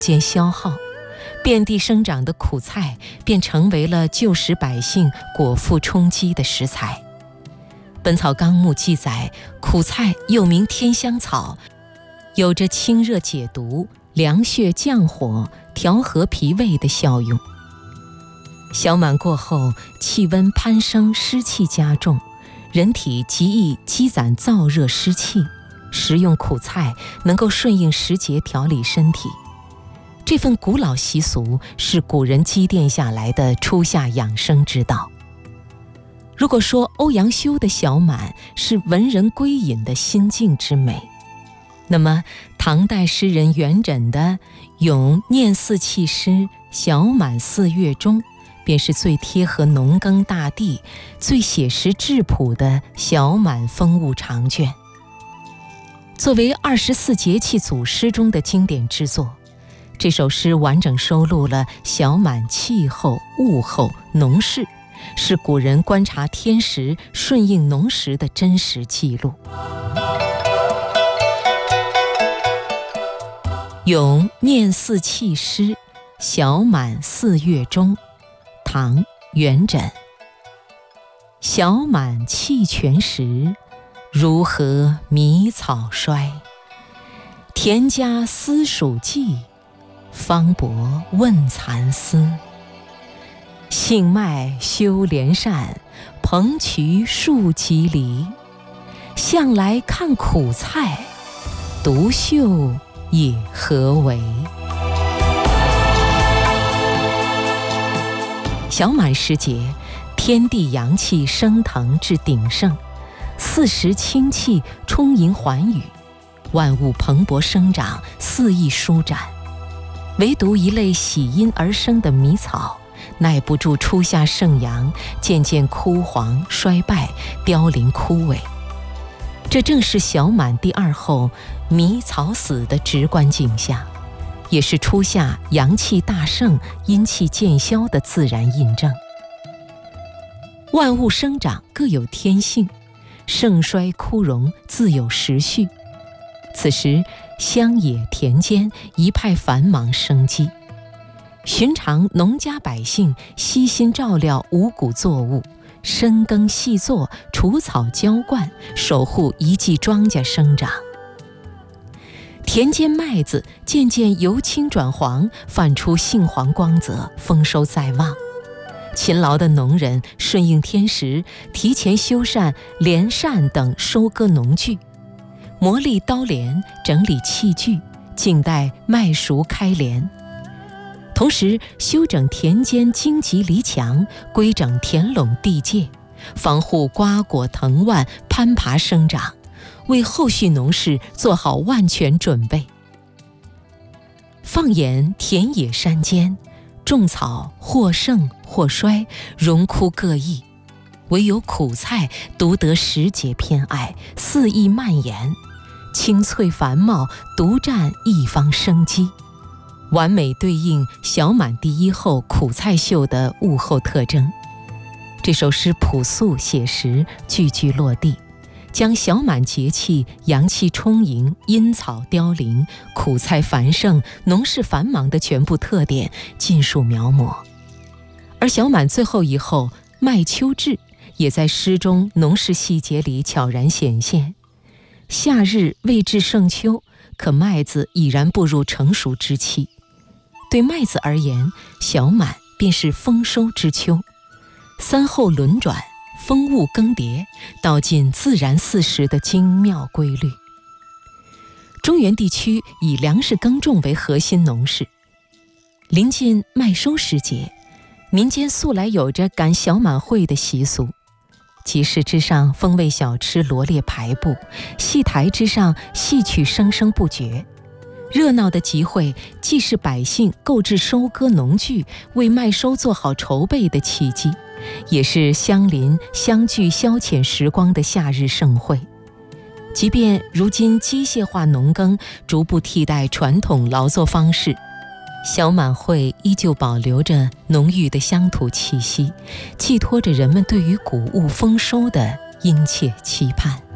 间消耗，遍地生长的苦菜便成为了旧时百姓果腹充饥的食材。《本草纲目》记载，苦菜又名天香草，有着清热解毒、凉血降火、调和脾胃的效用。小满过后，气温攀升，湿气加重，人体极易积攒燥热湿气，食用苦菜能够顺应时节调理身体。这份古老习俗是古人积淀下来的初夏养生之道。如果说欧阳修的小满是文人归隐的心境之美，那么唐代诗人元稹的咏念四气诗小满4月中，便是最贴合农耕大地、最写实质朴的小满风物长卷。作为24节气组诗中的经典之作，这首诗完整收录了小满气候、物候、农事，是古人观察天时、顺应农时的真实记录。咏念四气诗小满4月中，唐·元稹。小满气全时，如何迷草衰？田家私属稷，方伯问蚕丝。杏麦修连扇，蓬渠树棘藜。向来看苦菜，独嗅也何为？小满时节，天地阳气升腾至鼎盛，四时清气充盈寰宇，万物蓬勃生长，肆意舒展。唯独一类喜阴而生的迷草，耐不住初夏盛阳，渐渐枯黄衰败，凋零枯萎。这正是小满第2候迷草死的直观景象，也是初夏阳气大盛、阴气渐消的自然印证。万物生长各有天性，盛衰枯荣自有时序。此时乡野田间一派繁忙生机，寻常农家百姓悉心照料五谷作物，深耕细作，除草浇灌，守护一季庄稼生长。田间麦子渐渐由青转黄，泛出杏黄光泽，丰收在望。勤劳的农人顺应天时，提前修缮连扇等收割农具，磨砺刀镰，整理器具，静待麦熟开镰。同时修整田间荆棘篱墙，规整田垄地界，防护瓜果藤蔓攀爬生长，为后续农事做好万全准备。放眼田野山间，种草或盛或衰，荣枯各异，唯有苦菜独得时节偏爱，肆意蔓延，青翠繁茂，独占一方生机，完美对应小满第1候苦菜秀的物候特征。这首诗朴素写实，句句落地，将小满节气阳气充盈、阴草凋零、苦菜繁盛、农事繁忙的全部特点尽数描摹。而小满最后1候麦秋至，也在诗中农事细节里悄然显现。夏日未至盛秋，可麦子已然步入成熟之期。对麦子而言，小满便是丰收之秋。3候轮转，风物更迭，道尽自然四时的精妙规律。中原地区以粮食耕种为核心农事，临近麦收时节，民间素来有着赶小满会的习俗。集市之上，风味小吃罗列排布，戏台之上，戏曲声声不绝。热闹的集会既是百姓购置收割农具，为麦收做好筹备的契机，也是乡邻相聚消遣时光的夏日盛会。即便如今机械化农耕逐步替代传统劳作方式，小满会依旧保留着浓郁的乡土气息，寄托着人们对于谷物丰收的殷切期盼。